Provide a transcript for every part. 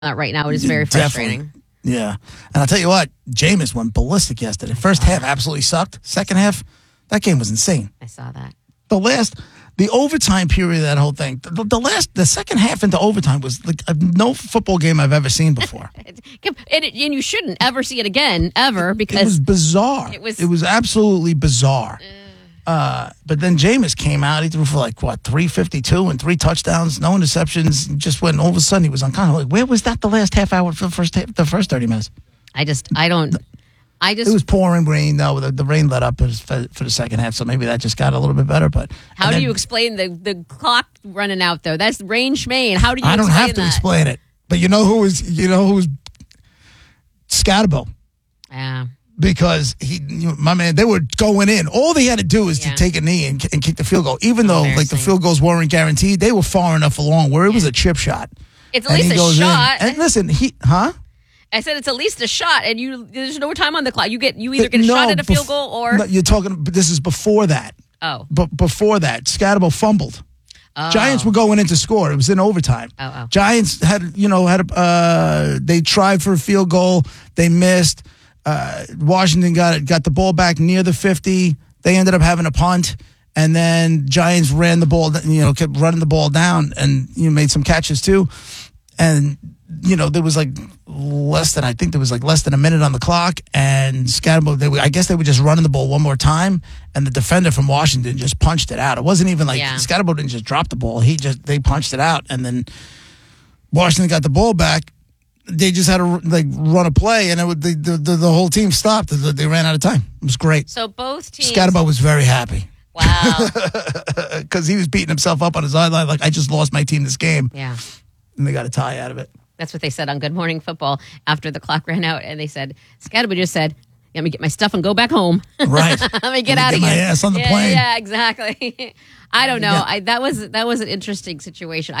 right now. It is very frustrating. Definitely. Yeah. And I'll tell you what, Jameis went ballistic yesterday. First half absolutely sucked. Second half, that game was insane. I saw that. The overtime period of that whole thing, the second half into overtime was like no football game I've ever seen before. And you shouldn't ever see it again, ever, because it was bizarre. It was absolutely bizarre. But then Jameis came out. He threw for 352 and 3 touchdowns, no interceptions. Just went all of a sudden he was on kind of where was that the last half hour for the first 30 minutes? It was pouring rain though. The rain let up for the second half, so maybe that just got a little bit better. But how do you explain the clock running out though? That's Rain Schmain. How do you? I don't have to explain it. But you know who was Scatterbo. Yeah. Because my man, they were going in. All they had to do was to take a knee and kick the field goal. Even though the field goals weren't guaranteed, they were far enough along where it was a chip shot. It's at least a shot. And listen, I said it's at least a shot, and there's no time on the clock. You either get a shot at a field goal or you're talking. But this is before that. Oh, but before that, Scatterbo fumbled. Oh. Giants were going in to score. It was in overtime. Oh. Giants had they tried for a field goal. They missed. Washington got the ball back near the 50. They ended up having a punt, and then Giants ran the ball. Kept running the ball down, and made some catches too. And there was less than a minute on the clock, and Scatterbo. I guess they were just running the ball one more time, and the defender from Washington just punched it out. It wasn't even Scatterbo didn't just drop the ball. They punched it out, and then Washington got the ball back. They just had to run a play, and the whole team stopped. They ran out of time. It was great. So both teams. Scatterbo was very happy. Wow. Because he was beating himself up on his sideline I just lost my team this game. Yeah. And they got a tie out of it. That's what they said on Good Morning Football after the clock ran out, and they said Scatterbo just said, "Let me get my stuff and go back home." Right. Let me get out of here. My ass on the plane. Yeah, exactly. I don't know. That was an interesting situation.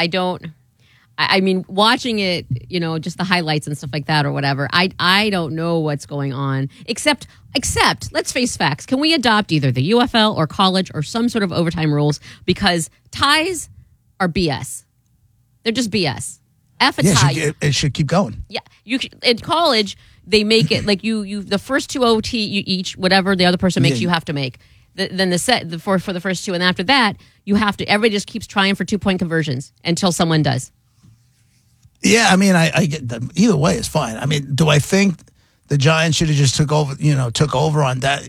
I mean, watching it, just the highlights and stuff like that or whatever, I don't know what's going on. Except, let's face facts. Can we adopt either the UFL or college or some sort of overtime rules? Because ties are BS. They're just BS. F a tie. It should keep going. Yeah. In college, they make it you the first 2 OT, you each, whatever the other person makes, you have to make. Then for the first 2, and after that, you have to, everybody just keeps trying for 2-point conversions until someone does. Yeah, I mean, I get them. Either way is fine. I mean, do I think the Giants should have just took over on that?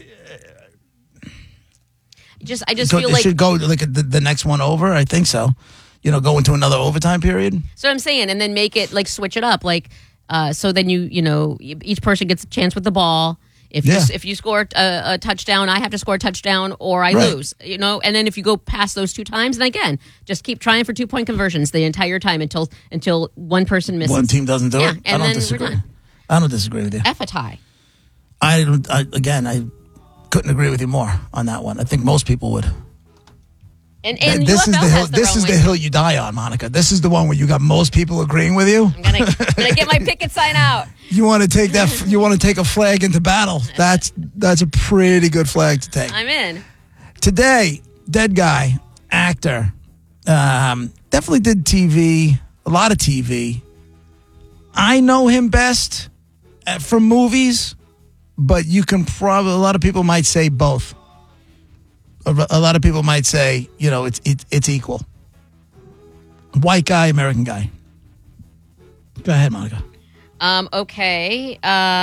I just feel like should go the next one over. I think so. Go into another overtime period. So I'm saying, and then make it switch it up, so then each person gets a chance with the ball. If you score a touchdown, I have to score a touchdown, or I lose. And then if you go past those 2 times, and again, just keep trying for 2-point conversions the entire time until one person misses. One team doesn't do it. I don't disagree. I don't disagree with you. F a tie. I couldn't agree with you more on that one. I think most people would. And this is the hill. This is the hill you die on, Monica. This is the one where you got most people agreeing with you. I'm gonna get my picket sign out. You want to take that? You want to take a flag into battle? That's a pretty good flag to take. I'm in. Today, dead guy, actor, definitely did TV, a lot of TV. I know him best from movies, but you can probably, a lot of people might say both. A lot of people might say, it's equal. White guy, American guy. Go ahead, Monica. Okay.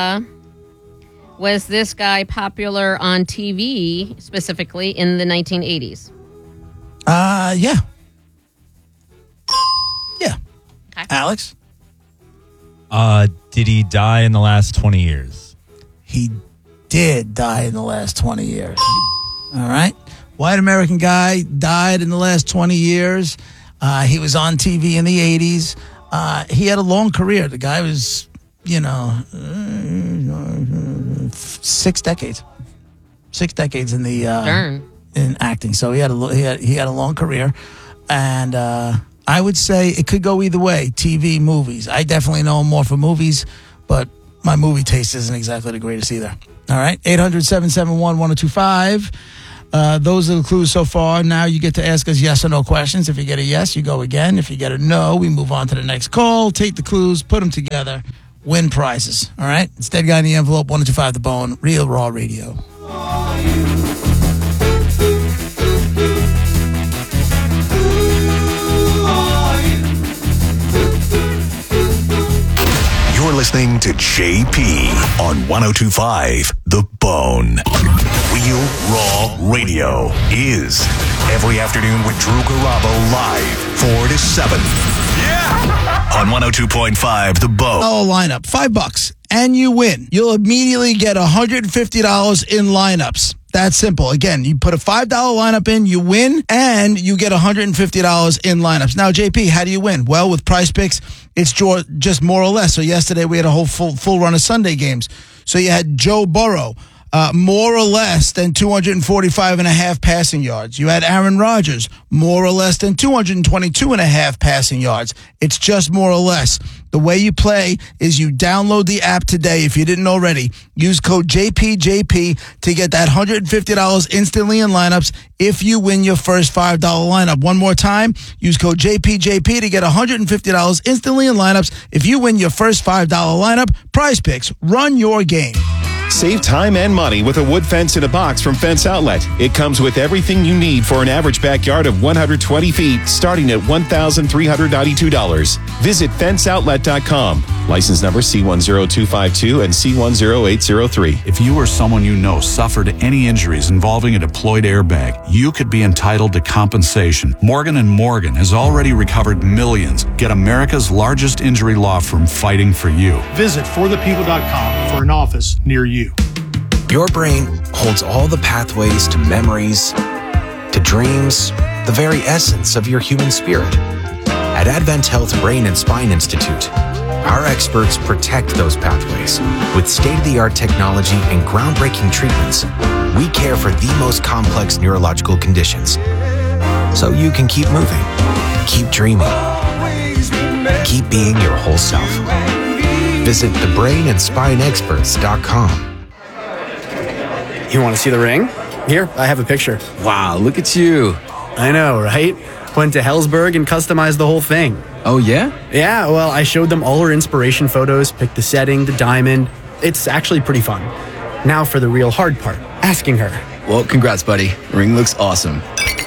Was this guy popular on TV, specifically in the 1980s? Yeah. Yeah. Okay. Alex? Did he die in the last 20 years? He did die in the last 20 years. All right. White American guy, died in the last 20 years. He was on TV in the 80s. He had a long career. The guy was, 6 decades. 6 decades in the in acting. So he had a long career, and I would say it could go either way. TV, movies. I definitely know him more for movies, but my movie taste isn't exactly the greatest either. All right, 800-771-1025. Those are the clues so far. Now you get to ask us yes or no questions. If you get a yes, you go again. If you get a no, we move on to the next call. Take the clues, put them together, win prizes. All right? It's Dead Guy in the Envelope, 102.5 The Bone, Real Raw Radio. You're listening to JP on 102.5 The Bone. Real Raw Radio is every afternoon with Drew Garabo live 4 to 7. Yeah! On 102.5 The Bone. Oh, lineup, $5, and you win. You'll immediately get $150 in lineups. That's simple. Again, you put a $5 lineup in, you win, and you get $150 in lineups. Now, JP, how do you win? Well, with Prize Picks, it's just more or less. So yesterday we had a whole full run of Sunday games. So you had Joe Burrow, more or less than 245.5 passing yards. You had Aaron Rodgers, more or less than 222.5 passing yards. It's just more or less. The way you play is you download the app today if you didn't already. Use code JPJP to get that $150 instantly in lineups if you win your first $5 lineup. One more time, use code JPJP to get $150 instantly in lineups if you win your first $5 lineup. Prize Picks, run your game. Save time and money with a wood fence in a box from Fence Outlet. It comes with everything you need for an average backyard of 120 feet, starting at $1,392. Visit fenceoutlet.com. License number C10252 and C10803. If you or someone you know suffered any injuries involving a deployed airbag, you could be entitled to compensation. Morgan & Morgan has already recovered millions. Get America's largest injury law firm fighting for you. Visit forthepeople.com for an office near you. Your brain holds all the pathways to memories, to dreams, the very essence of your human spirit. At Advent Health Brain and Spine Institute, our experts protect those pathways. With state-of-the-art technology and groundbreaking treatments, we care for the most complex neurological conditions. So you can keep moving, keep dreaming, keep being your whole self. Visit thebrainandspineexperts.com. You want to see the ring? Here, I have a picture. Wow, look at you. I know, right? Went to Hellsberg and customized the whole thing. Oh, yeah? Yeah, well, I showed them all her inspiration photos, picked the setting, the diamond. It's actually pretty fun. Now for the real hard part, asking her. Well, congrats, buddy. The ring looks awesome.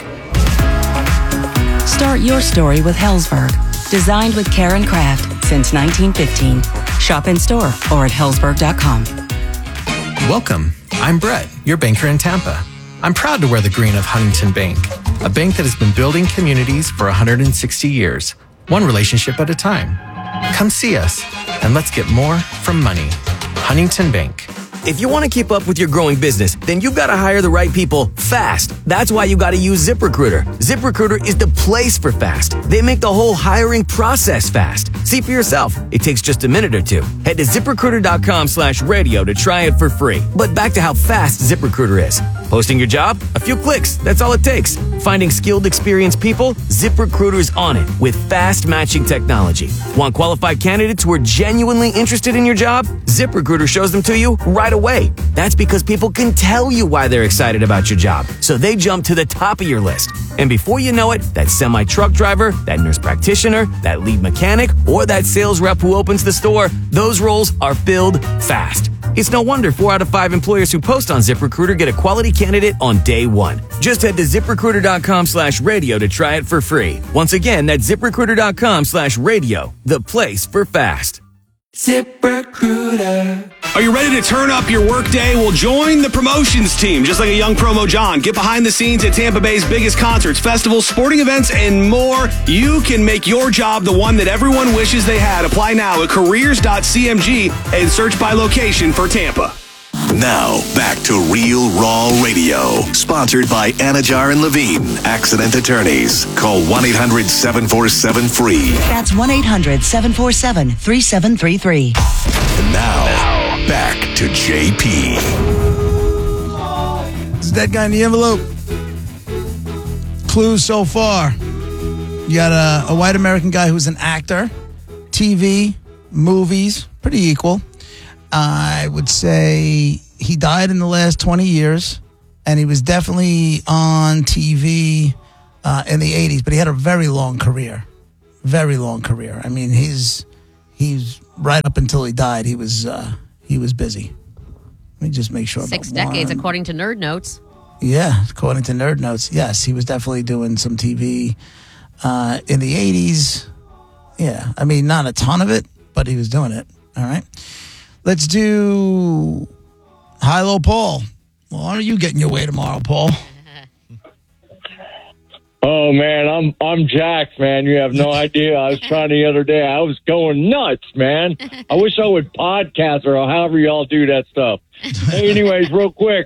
Start your story with Hellsberg. Designed with care and craft since 1915. Shop in store or at hellsberg.com. Welcome. I'm Brett, your banker in Tampa. I'm proud to wear the green of Huntington Bank, a bank that has been building communities for 160 years, one relationship at a time. Come see us, and let's get more from money. Huntington Bank. If you want to keep up with your growing business, then you've got to hire the right people fast. That's why you got to use ZipRecruiter. ZipRecruiter is the place for fast. They make the whole hiring process fast. See for yourself. It takes just a minute or two. Head to ZipRecruiter.com/radio to try it for free. But back to how fast ZipRecruiter is. Posting your job? A few clicks. That's all it takes. Finding skilled, experienced people? ZipRecruiter's on it with fast matching technology. Want qualified candidates who are genuinely interested in your job? ZipRecruiter shows them to you right away. That's because people can tell you why they're excited about your job. So they jump to the top of your list. And before you know it, that semi-truck driver, that nurse practitioner, that lead mechanic, or that sales rep who opens the store, those roles are filled fast. It's no wonder 4 out of 5 employers who post on ZipRecruiter get a quality candidate on day one. Just head to ZipRecruiter.com/radio to try it for free. Once again, that's ZipRecruiter.com/radio, the place for fast. ZipRecruiter. Are you ready to turn up your workday? Well, join the promotions team. Just like a young promo John, get behind the scenes at Tampa Bay's biggest concerts, festivals, sporting events, and more. You can make your job the one that everyone wishes they had. Apply now at careers.cmg and search by location for Tampa. Now, back to Real Raw Radio. Sponsored by Anajar and Levine, Accident Attorneys. Call 1-800-747-FREE. That's 1-800-747-3733. And now, back to JP. It's Dead Guy in the Envelope. Clues so far. You got a white American guy who's an actor. TV, movies, pretty equal. I would say he died in the last 20 years. and he was definitely on TV in the 80s, but he had a very long career. Very long career. I mean, he's right up until he died, he was busy. Let me just make sure. 6 decades, according to Nerd Notes. Yeah, according to Nerd Notes. Yes, he was definitely doing some TV in the 80s. Yeah, I mean, not a ton of it, but he was doing it. All right. Let's do High-Low Paul. Well, how are you getting your way tomorrow, Paul? Oh, man, I'm jacked, man. You have no idea. I was trying the other day. I was going nuts, man. I wish I would podcast or however y'all do that stuff. Hey, anyways, real quick.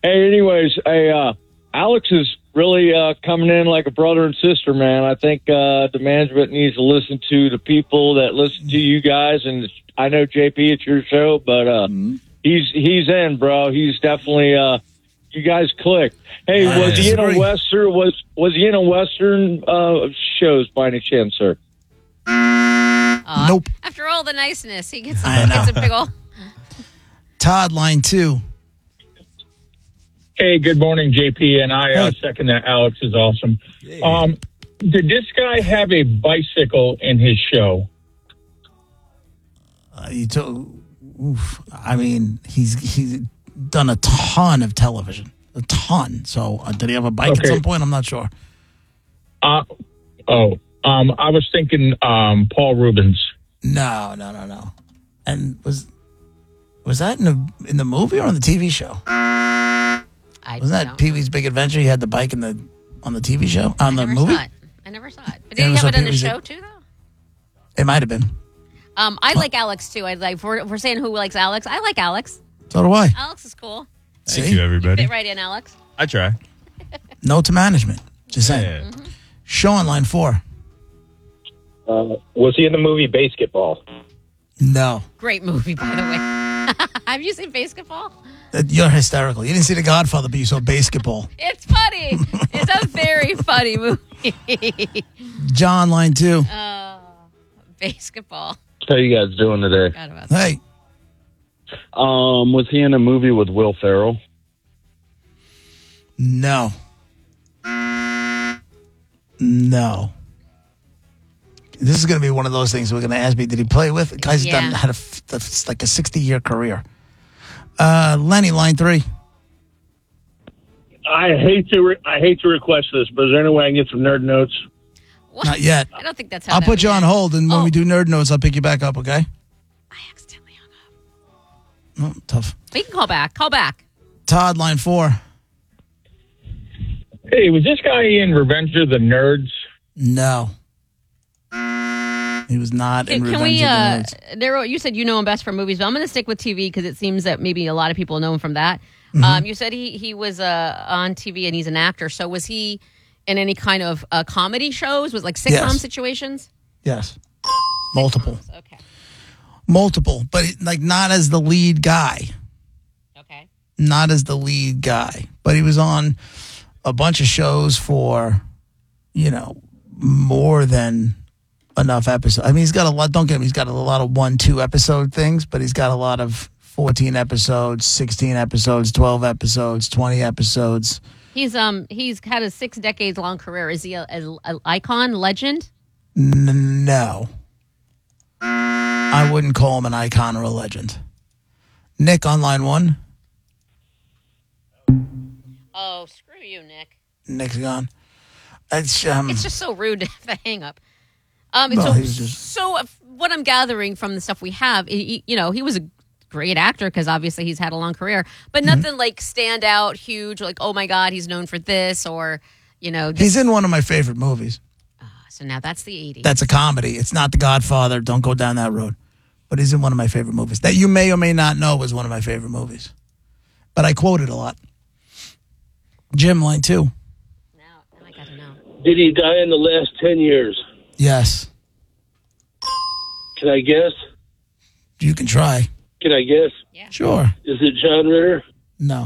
Alex is really coming in like a brother and sister, man. I think the management needs to listen to the people that listen to you guys. And I know, JP, it's your show, but he's in, bro. He's definitely you guys clicked. Hey, was he in a Western? Was he in a Western shows by any chance, sir? Nope. After all the niceness, he gets a big ol'. Todd, line 2. Hey, good morning, JP, and I second that. Alex is awesome. Did this guy have a bicycle in his show? I mean, he's done a ton of television, a ton. So did he have a bike at some point? I'm not sure. I was thinking Paul Rubens. No. And was that in the movie or on the TV show? Wasn't that Pee-wee's Big Adventure? He had the bike on the TV show? On the movie? I never saw it. But did he have it in the show too, though? It might have been. I like Alex too. If we're saying who likes Alex, I like Alex. So do I. Alex is cool. Thank you, everybody. Fit right in, Alex. I try. Note to management. Just saying. Yeah. Mm-hmm. Sean, line 4. Was he in the movie Basketball? No. Great movie, by the way. Have you seen Basketball? You're hysterical. You didn't see The Godfather, but you saw Basketball. It's funny. It's a very funny movie. John, line 2. Basketball. How you guys doing today? Hey. Was he in a movie with Will Ferrell? No. This is going to be one of those things we're going to ask me. Did he play with? The guy's had like a 60-year career. Lenny, line 3. I hate to request this, but is there any way I can get some nerd notes? What? Not yet. I don't think that's how I'll that put you on hold, and when we do nerd notes, I'll pick you back up, okay? I accidentally hung up. Oh, tough. We can call back. Call back. Todd, line 4. Hey, was this guy in Revenge of the Nerds? No. He was not in Revenge of the Nerds. Daryl, you said you know him best from movies, but I'm going to stick with TV because it seems that maybe a lot of people know him from that. Mm-hmm. You said he was on TV and he's an actor. So was he in any kind of comedy shows? Was like sitcom situations? Yes. Multiple. Okay. Multiple, but like not as the lead guy. Okay. Not as the lead guy, but he was on a bunch of shows for, more than enough episodes. I mean, he's got a lot. Don't get me. He's got a lot of 1-2 episode things, but he's got a lot of 14 episodes, 16 episodes, 12 episodes, 20 episodes. He's had a 6 decades long career. Is he an icon, legend? No. I wouldn't call him an icon or a legend. Nick on line 1. Oh, screw you, Nick. Nick's gone. It's just so rude to have a hang up. So what I'm gathering from the stuff we have, he was a great actor because obviously he's had a long career, but nothing like stand out huge, like, oh my God, he's known for this or, He's in one of my favorite movies. So now that's the 80s. That's a comedy. It's not The Godfather. Don't go down that road. But he's in one of my favorite movies that you may or may not know was one of my favorite movies. But I quote it a lot. Jim, line 2. Now I got to know. Did he die in the last 10 years? Yes. Can I guess? You can try. Can I guess? Yeah. Sure. Is it John Ritter? No.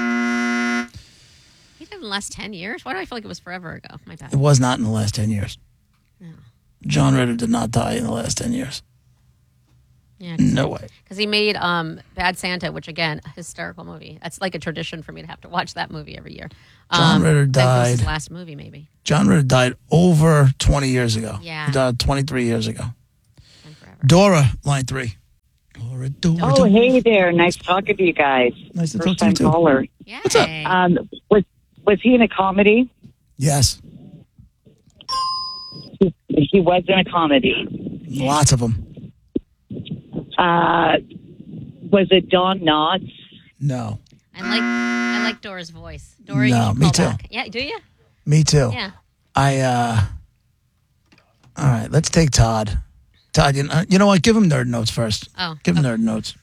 He died in the last 10 years? Why do I feel like it was forever ago? My bad. It was not in the last 10 years. No. John Ritter did not die in the last 10 years. Yeah, No way. Because he made Bad Santa, which again, hysterical movie. That's like a tradition for me to have to watch that movie every year. John Ritter I think it was his died. last movie, maybe. John Ritter died over 20 years ago. Yeah. He died 23 years ago. Dora, line 3. Dora. Oh, hey there. Nice talking to you guys. Nice to First talk to you, time too. caller. What's up? Was he in a comedy? Yes. He was in a comedy. Lots of them. Was it Don Knotts? No. I like Dora's voice. Dora, No, you should me call too. back. Yeah, do you? Me too. Yeah. All right, let's take Todd. Todd, you know what? Give him nerd notes first. Oh, Give him nerd notes.